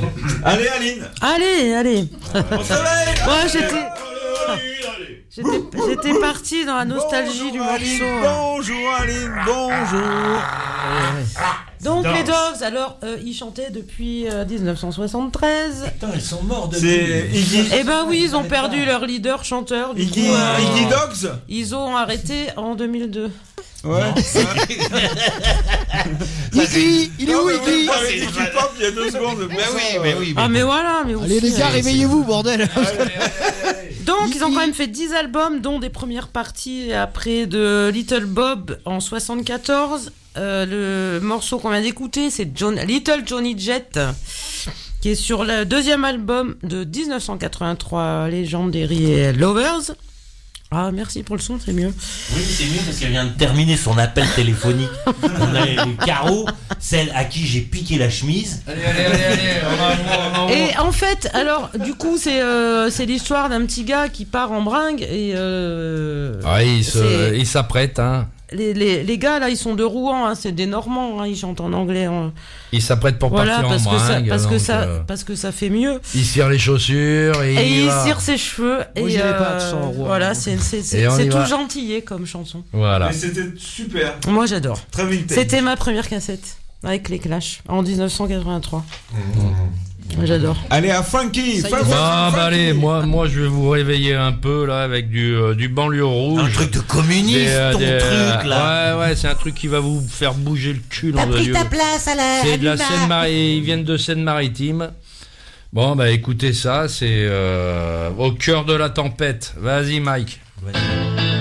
Allez, Aline. Allez. On se réveille. J'étais parti dans la nostalgie du morceau. Bonjour Aline, bonjour. Donc les Dogs, alors ils chantaient depuis 1973. Putain, ils sont morts depuis. C'est Iggy. Eh ben oui, ils ont perdu leur leader chanteur. Du Iggy, coup, Iggy Dogs. ils ont arrêté en 2002. Ouais. Iggy, il est où Iggy? T'avais dit du pop il y a 2 secondes. Mais oui. Ah mais voilà, mais aussi, Allez les gars, réveillez-vous, bordel. Donc ils ont quand même fait 10 albums, dont des premières parties après de Little Bob en 74. Le morceau qu'on vient d'écouter, c'est Little Johnny Jet, qui est sur le deuxième album de 1983, Legendary Lovers. Ah, merci pour le son, c'est mieux. Oui, c'est mieux parce qu'elle vient de terminer son appel téléphonique. On a Caro, celle à qui j'ai piqué la chemise. Allez, on va. Et en fait, alors, du coup, c'est l'histoire d'un petit gars qui part en bringue et... Il s'apprête, hein. Les gars, là, ils sont de Rouen, hein, c'est des Normands, hein, ils chantent en anglais. Il s'apprête pour partir en bringue. Parce que ça fait mieux. Il cire les chaussures et il cire ses cheveux. Moi, j'irai pas de sang, Rouen. Voilà, c'est tout gentillé comme chanson. Voilà. Mais c'était super. Moi, j'adore. Très vintage. C'était ma première cassette avec les Clash en 1983. J'adore. Allez à Funky. Allez, moi je vais vous réveiller un peu là avec du banlieue rouge. Un truc de communiste, truc là. Ouais, c'est un truc qui va vous faire bouger le cul. T'as pris ta place à la. C'est de la Seine-Maritime. Ils viennent de Seine-Maritime. Bon, écoutez ça, c'est au cœur de la tempête. Vas-y, Mike. Vas-y.